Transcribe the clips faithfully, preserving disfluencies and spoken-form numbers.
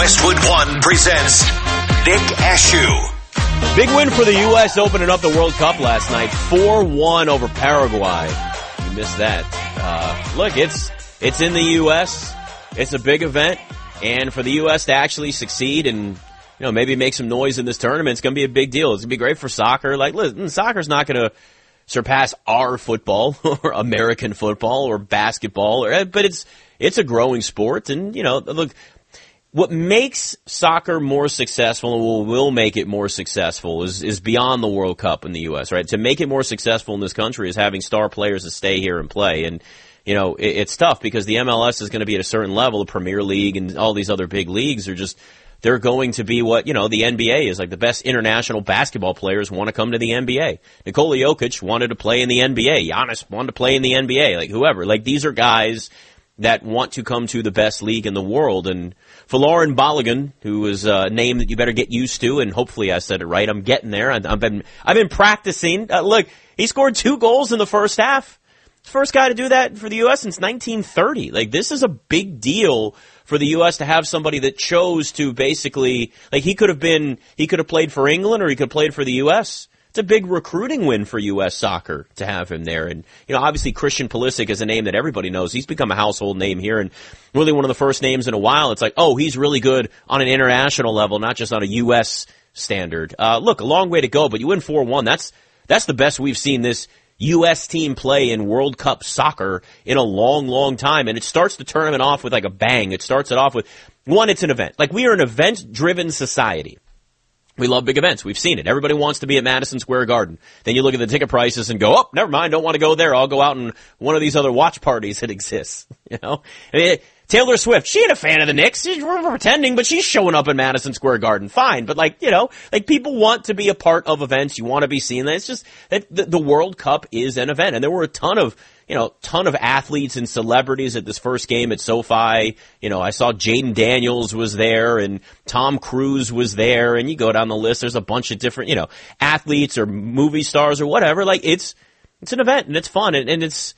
Westwood One presents Nick Ashew. Big win for the U S opening up the World Cup last night, four one over Paraguay. You missed that. Uh, look, it's it's in the U S. It's a big event, and for the U S to actually succeed and you know maybe make some noise in this tournament, it's going to be a big deal. It's going to be great for soccer. Like, listen, soccer's not going to surpass our football or American football or basketball, or, but it's it's a growing sport, and you know, look. What makes soccer more successful and will, will make it more successful is, is beyond the World Cup in the U S, right? To make it more successful in this country is having star players to stay here and play. And, you know, it, it's tough because the M L S is going to be at a certain level. The Premier League and all these other big leagues are just, they're going to be what, you know, the N B A is. Like the best international basketball players want to come to the N B A. Nikola Jokic wanted to play in the N B A. Giannis wanted to play in the N B A. Like whoever. Like these are guys that want to come to the best league in the world. And Folarin Balogun, who is a name that you better get used to, and hopefully I said it right. I'm getting there. I've been I've been practicing. Uh, look, he scored two goals in the first half. First guy to do that for the U S since nineteen thirty. Like, this is a big deal for the U S to have somebody that chose to basically, like, he could have been, he could have played for England or he could have played for the U S. It's a big recruiting win for U S soccer to have him there. And, you know, obviously Christian Pulisic is a name that everybody knows. He's become a household name here and really one of the first names in a while. It's like, oh, he's really good on an international level, not just on a U S standard. Uh, look, a long way to go, but you win four one. That's, that's the best we've seen this U S team play in World Cup soccer in a long, long time. And it starts the tournament off with like a bang. It starts it off with, one, it's an event. Like, we are an event-driven society. We love big events. We've seen it. Everybody wants to be at Madison Square Garden. Then you look at the ticket prices and go, oh, never mind, don't want to go there. I'll go out in one of these other watch parties that exists. You know, I mean, Taylor Swift, she ain't a fan of the Knicks. She's pretending, but she's showing up in Madison Square Garden. Fine. But like, you know, like people want to be a part of events. You want to be seen. It's just that the, the World Cup is an event. And there were a ton of, you know, ton of athletes and celebrities at this first game at SoFi. You know, I saw Jaden Daniels was there and Tom Cruise was there. And you go down the list, there's a bunch of different, you know, athletes or movie stars or whatever. Like, it's, it's an event and it's fun and, and it's,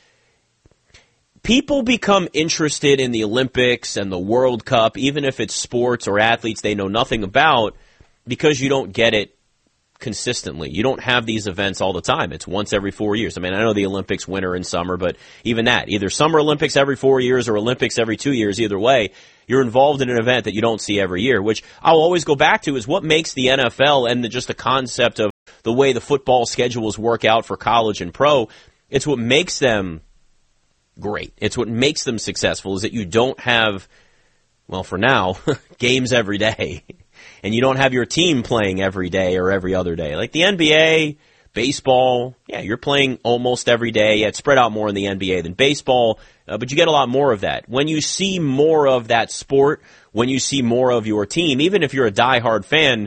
people become interested in the Olympics and the World Cup, even if it's sports or athletes they know nothing about, because you don't get it consistently. You don't have these events all the time. It's once every four years. I mean, I know the Olympics winter and summer, but even that, either Summer Olympics every four years or Olympics every two years, either way, you're involved in an event that you don't see every year, which I'll always go back to is what makes the N F L and the, just the concept of the way the football schedules work out for college and pro. It's what makes them great. It's what makes them successful is that you don't have, well, for now, games every day. And you don't have your team playing every day or every other day. Like the N B A, baseball, yeah, you're playing almost every day. Yeah, it's spread out more in the N B A than baseball, uh, but you get a lot more of that. When you see more of that sport, when you see more of your team, even if you're a diehard fan,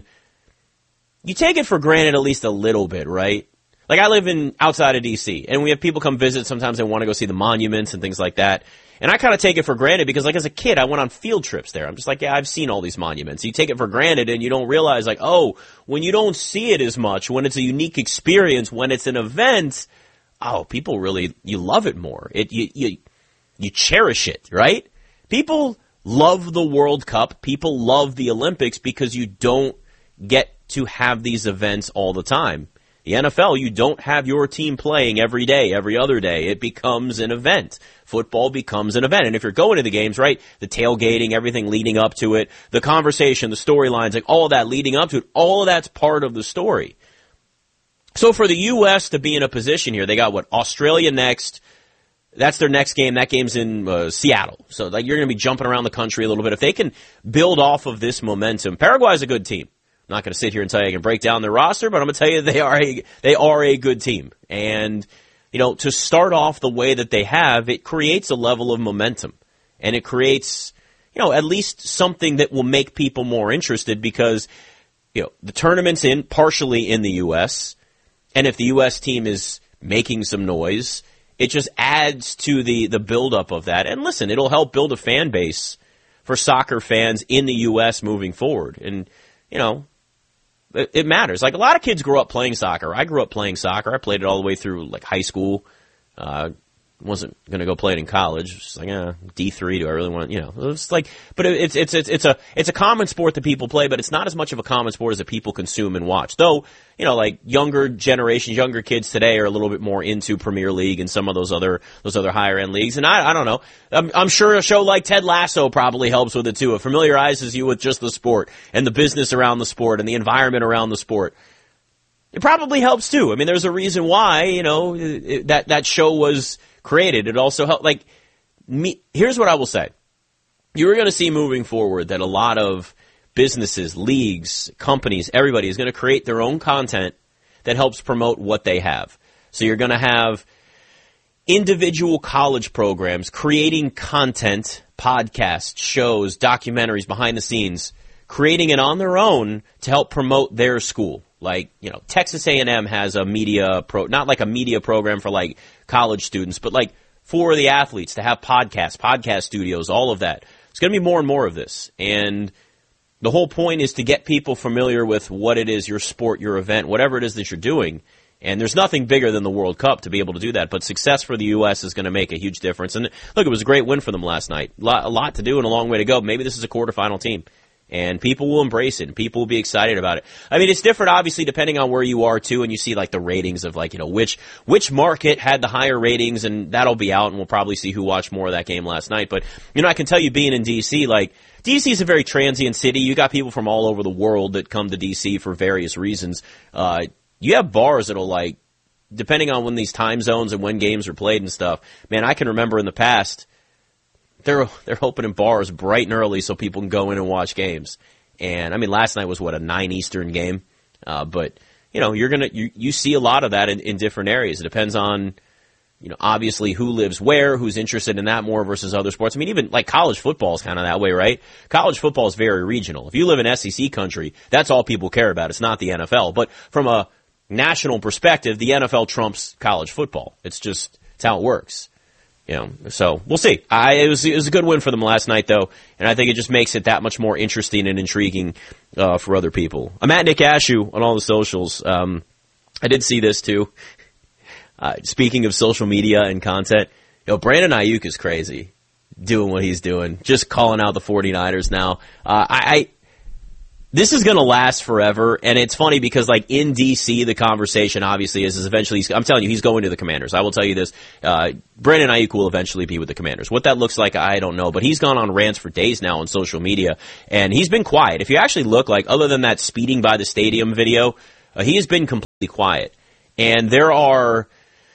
you take it for granted at least a little bit, right? Like, I live in outside of D C, and we have people come visit. Sometimes they want to go see the monuments and things like that. And I kind of take it for granted because, like, as a kid, I went on field trips there. I'm just like, yeah, I've seen all these monuments. You take it for granted, and you don't realize, like, oh, when you don't see it as much, when it's a unique experience, when it's an event, oh, people really, you love it more. It you you, you cherish it, right? People love the World Cup. People love the Olympics because you don't get to have these events all the time. The N F L, you don't have your team playing every day, every other day. It becomes an event. Football becomes an event. And if you're going to the games, right, the tailgating, everything leading up to it, the conversation, the storylines, like all of that leading up to it, all of that's part of the story. So for the U S to be in a position here, they got what, Australia next. That's their next game. That game's in uh, Seattle. So like you're going to be jumping around the country a little bit. If they can build off of this momentum, Paraguay's a good team. I'm not going to sit here and tell you I can break down their roster, but I'm going to tell you they are a, they are a good team. And, you know, to start off the way that they have, it creates a level of momentum. And it creates, you know, at least something that will make people more interested because, you know, the tournament's in partially in the U S. And if the U S team is making some noise, it just adds to the, the buildup of that. And listen, it'll help build a fan base for soccer fans in the U S moving forward. And, you know, it matters. Like, a lot of kids grow up playing soccer. I grew up playing soccer. I played it all the way through, like, high school. Uh, wasn't going to go play it in college. Just like, eh, D three, do I really want to, you know, it's like, but it's, it's, it's, it's a, it's a common sport that people play, but it's not as much of a common sport as that people consume and watch. Though, you know, like younger generations, younger kids today are a little bit more into Premier League and some of those other, those other higher end leagues. And I, I don't know. I'm, I'm sure a show like Ted Lasso probably helps with it too. It familiarizes you with just the sport and the business around the sport and the environment around the sport. It probably helps too. I mean, there's a reason why, you know, it, that, that show was created. It also helped, like, me, here's what I will say. You're going to see moving forward that a lot of businesses, leagues, companies, everybody is going to create their own content that helps promote what they have. So you're going to have individual college programs creating content, podcasts, shows, documentaries, behind the scenes, creating it on their own to help promote their school. Like, you know, Texas A and M has a media pro, not like a media program for like college students, but like for the athletes to have podcasts, podcast studios, all of that. It's going to be more and more of this. And the whole point is to get people familiar with what it is, your sport, your event, whatever it is that you're doing. And there's nothing bigger than the World Cup to be able to do that. But success for the U S is going to make a huge difference. And look, it was a great win for them last night. A lot, a lot to do and a long way to go. Maybe this is a quarterfinal team. And people will embrace it, and people will be excited about it. I mean, it's different, obviously, depending on where you are, too, and you see, like, the ratings of, like, you know, which which market had the higher ratings, and that'll be out, and we'll probably see who watched more of that game last night. But, you know, I can tell you, being in D C, like, D C is a very transient city. You got people from all over the world that come to D C for various reasons. Uh, you have bars that'll, like, depending on when these time zones and when games are played and stuff, man, I can remember in the past, They're they're opening bars bright and early so people can go in and watch games. And I mean, last night was what, a nine Eastern game, uh, but you know you're gonna you, you see a lot of that in, in different areas. It depends on, you know, obviously who lives where, who's interested in that more versus other sports. I mean, even like college football is kind of that way, right? College football is very regional. If you live in S E C country, that's all people care about. It's not the N F L. But from a national perspective, the N F L trumps college football. It's just it's how it works. You know, so we'll see. I, it was it was a good win for them last night, though, and I think it just makes it that much more interesting and intriguing uh, for other people. I'm at Nick Ashew on all the socials. Um, I did see this too. Uh, speaking of social media and content, you know, Brandon Ayuk is crazy doing what he's doing, just calling out the 49ers now. Uh, I. I This is going to last forever, and it's funny because, like, in D C, the conversation obviously is, is eventually, I'm telling you, he's going to the Commanders. I will tell you this, uh, Brandon Ayuk will eventually be with the Commanders. What that looks like, I don't know, but he's gone on rants for days now on social media, and he's been quiet. If you actually look, like, other than that speeding by the stadium video, uh, he has been completely quiet. And there are,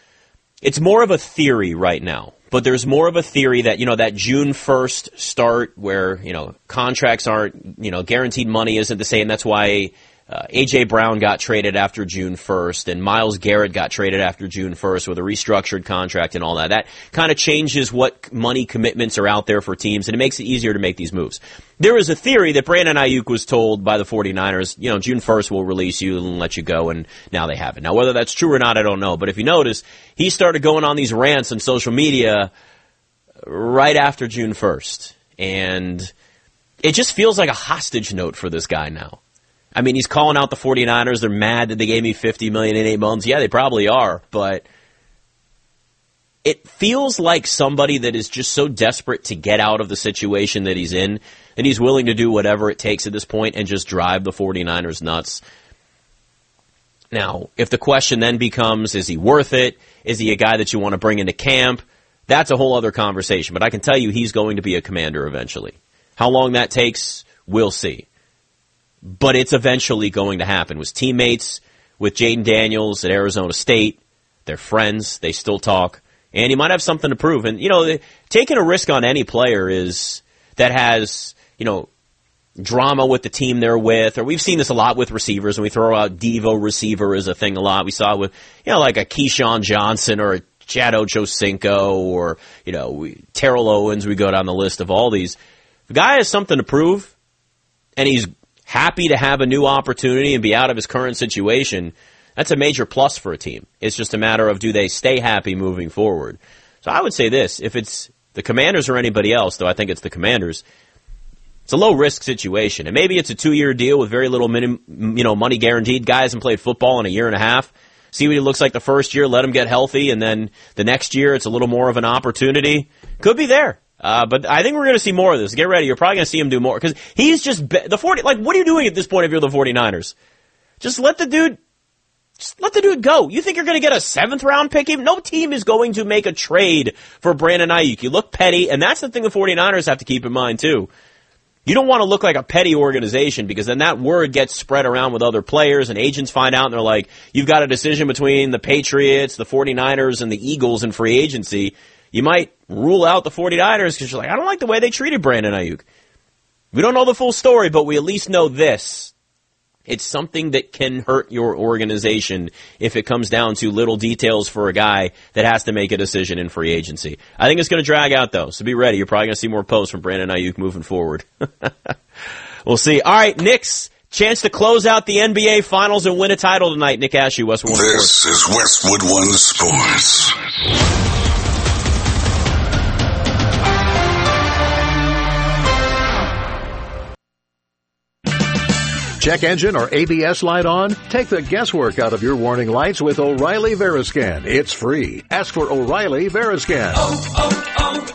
it's more of a theory right now. But there's more of a theory that, you know, that June first start where, you know, contracts aren't, you know, guaranteed money isn't the same. That's why uh, A J. Brown got traded after June first and Myles Garrett got traded after June first with a restructured contract and all that. That kind of changes what money commitments are out there for teams, and it makes it easier to make these moves. There is a theory that Brandon Ayuk was told by the 49ers, you know, June first we'll release you and let you go, and now they haven't. Now, whether that's true or not, I don't know. But if you notice, he started going on these rants on social media right after June first. And it just feels like a hostage note for this guy now. I mean, he's calling out the 49ers. They're mad that they gave me fifty million dollars in eight months. Yeah, they probably are. But it feels like somebody that is just so desperate to get out of the situation that he's in that he's willing to do whatever it takes at this point and just drive the 49ers nuts. Now, if the question then becomes, is he worth it? Is he a guy that you want to bring into camp? That's a whole other conversation. But I can tell you he's going to be a Commander eventually. How long that takes, we'll see. But it's eventually going to happen. With teammates, with Jaden Daniels at Arizona State, they're friends, they still talk, and he might have something to prove. And, you know, taking a risk on any player is that has, you know, drama with the team they're with, or we've seen this a lot with receivers, and we throw out Devo receiver as a thing a lot. We saw it with, you know, like a Keyshawn Johnson or a Chad Ochocinco or, you know, we, Terrell Owens. We go down the list of all these. If the guy has something to prove, and he's happy to have a new opportunity and be out of his current situation, that's a major plus for a team. It's just a matter of, do they stay happy moving forward? So I would say this, if it's the Commanders or anybody else, though I think it's the Commanders, it's a low-risk situation. And maybe it's a two-year deal with very little minim, you know, money guaranteed. Guy hasn't played football in a year and a half. see what he looks like the first year, let him get healthy, and then the next year it's a little more of an opportunity. Could be there. Uh, but I think we're going to see more of this. Get ready. You're probably going to see him do more. Because he's just, be- the forty, like, what are you doing at this point if you're the 49ers? Just let the dude, just let the dude go. You think you're going to get a seventh round pick? No team is going to make a trade for Brandon Ayuk. You look petty, and that's the thing the 49ers have to keep in mind, too. You don't want to look like a petty organization, because then that word gets spread around with other players, and agents find out, and they're like, you've got a decision between the Patriots, the 49ers, and the Eagles in free agency. You might rule out the 49ers because you're like, I don't like the way they treated Brandon Ayuk. We don't know the full story, but we at least know this. It's something that can hurt your organization if it comes down to little details for a guy that has to make a decision in free agency. I think it's going to drag out, though, so be ready. You're probably going to see more posts from Brandon Ayuk moving forward. We'll see. All right, Knicks, chance to close out the N B A Finals and win a title tonight. Nick Ashew, Westwood One Sports. This is Westwood One Sports. Check engine or A B S light on? Take the guesswork out of your warning lights with O'Reilly Veriscan. It's free. Ask for O'Reilly Veriscan. Oh,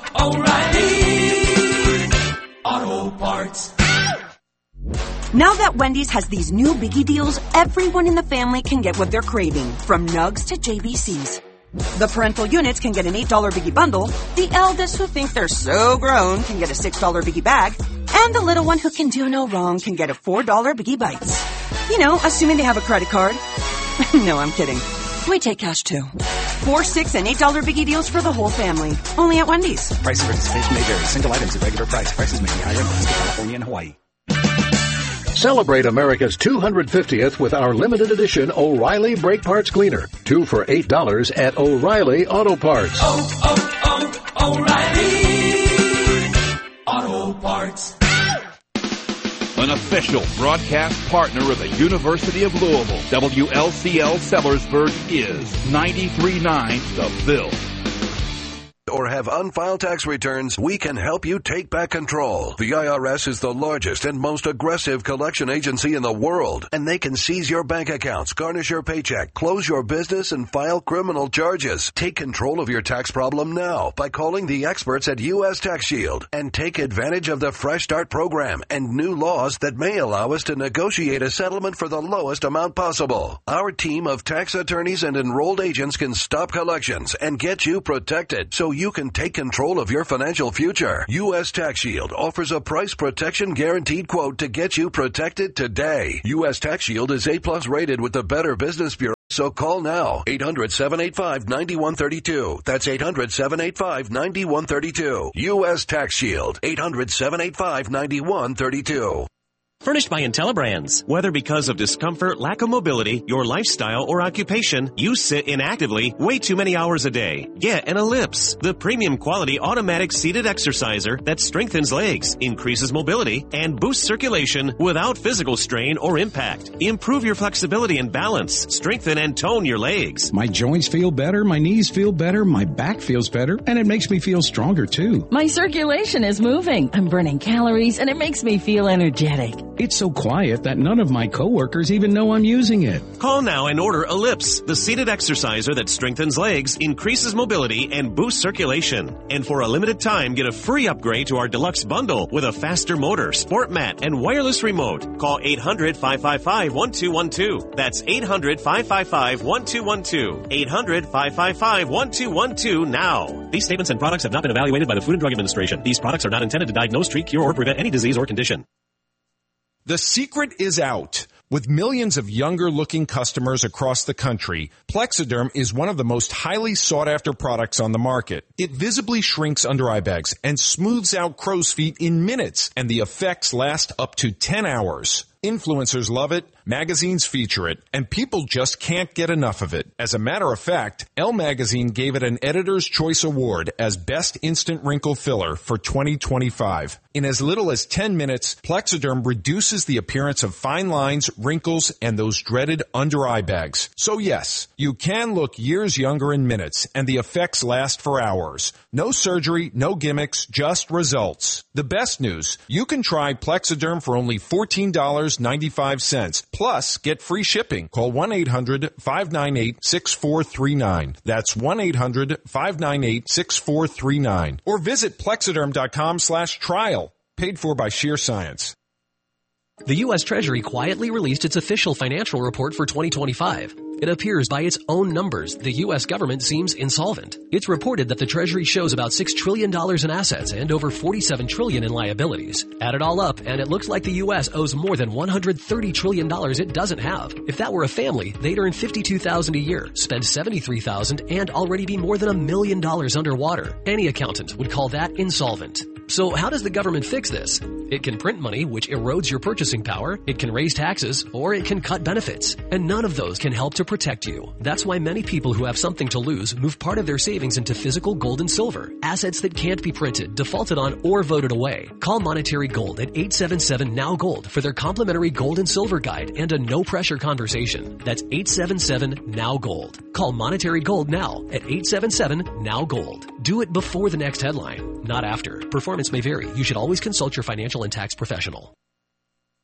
oh, oh, O'Reilly Auto Parts. Now that Wendy's has these new biggie deals, everyone in the family can get what they're craving, from nugs to J B Cs. The parental units can get an eight dollar biggie bundle, the eldest who think they're so grown can get a six dollar biggie bag, and the little one who can do no wrong can get a four dollar biggie bites. You know, assuming they have a credit card. No, I'm kidding. We take cash too. Four, six, and eight dollar biggie deals for the whole family. Only at Wendy's. Price of participation may vary. Single items at regular price. Prices may be higher in Alaska, California, and Hawaii. Celebrate America's two hundred fiftieth with our limited edition O'Reilly Brake Parts Cleaner. Two for eight dollars at O'Reilly Auto Parts. Oh, oh, oh, O'Reilly Auto Parts. An official broadcast partner of the University of Louisville, W L C L Sellersburg is ninety-three point nine The Bill. Or have unfiled tax returns, we can help you take back control. The I R S is the largest and most aggressive collection agency in the world, and they can seize your bank accounts, garnish your paycheck, close your business, and file criminal charges. Take control of your tax problem now by calling the experts at U S Tax Shield, and take advantage of the Fresh Start program and new laws that may allow us to negotiate a settlement for the lowest amount possible. Our team of tax attorneys and enrolled agents can stop collections and get you protected, so you can take control of your financial future. U S Tax Shield offers a price protection guaranteed quote to get you protected today. U S Tax Shield is A plus rated with the Better Business Bureau. So call now, eight hundred, seven eight five, nine one three two. That's eight hundred, seven eight five, nine one three two. U S Tax Shield, eight hundred, seven eight five, nine one three two. Furnished by IntelliBrands. Whether because of discomfort, lack of mobility, your lifestyle, or occupation, you sit inactively way too many hours a day. Get an Ellipse, the premium quality automatic seated exerciser that strengthens legs, increases mobility, and boosts circulation without physical strain or impact. Improve your flexibility and balance. Strengthen and tone your legs. My joints feel better, my knees feel better, my back feels better, and it makes me feel stronger too. My circulation is moving. I'm burning calories, and it makes me feel energetic. It's so quiet that none of my coworkers even know I'm using it. Call now and order Ellipse, the seated exerciser that strengthens legs, increases mobility, and boosts circulation. And for a limited time, get a free upgrade to our deluxe bundle with a faster motor, sport mat, and wireless remote. Call eight hundred, five five five, one two one two. That's eight hundred, five five five, one two one two. eight hundred, five five five, one two one two now. These statements and products have not been evaluated by the Food and Drug Administration. These products are not intended to diagnose, treat, cure, or prevent any disease or condition. The secret is out. With millions of younger-looking customers across the country, Plexiderm is one of the most highly sought-after products on the market. It visibly shrinks under eye bags and smooths out crow's feet in minutes, and the effects last up to ten hours. Influencers love it, magazines feature it, and people just can't get enough of it. As a matter of fact, Elle Magazine gave it an Editor's Choice Award as Best Instant Wrinkle Filler for twenty twenty-five. In as little as ten minutes, Plexiderm reduces the appearance of fine lines, wrinkles, and those dreaded under-eye bags. So yes, you can look years younger in minutes, and the effects last for hours. No surgery, no gimmicks, just results. The best news, you can try Plexiderm for only fourteen dollars and ninety-five cents. Plus, get free shipping. Call one eight hundred five nine eight six four three nine. That's one eight hundred five nine eight six four three nine. Or visit Plexiderm.com slash trial. Paid for by Sheer Science. The U S Treasury quietly released its official financial report for twenty twenty-five. It appears by its own numbers, the U S government seems insolvent. It's reported that the Treasury shows about six trillion dollars in assets and over forty-seven trillion dollars in liabilities. Add it all up, and it looks like the U S owes more than one hundred thirty trillion dollars it doesn't have. If that were a family, they'd earn fifty-two thousand dollars a year, spend seventy-three thousand dollars, and already be more than a million dollars underwater. Any accountant would call that insolvent. So how does the government fix this? It can print money, which erodes your purchasing power, it can raise taxes, or it can cut benefits. And none of those can help to protect you. That's why many people who have something to lose move part of their savings into physical gold and silver, assets that can't be printed, defaulted on, or voted away. Call Monetary Gold at eight seven seven N O W Gold for their complimentary gold and silver guide and a no-pressure conversation. That's eight seven seven N O W Gold. Call Monetary Gold now at eight seven seven N O W Gold. Do it before the next headline, not after. Performance may vary. You should always consult your financial and tax professional.